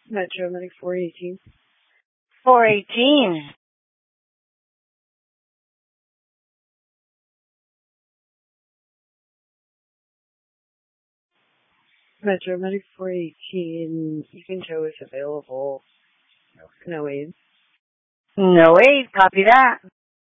Metro Medic 418. 418. Metro Medic 418. You can show us available. No aids. No aids. Copy that.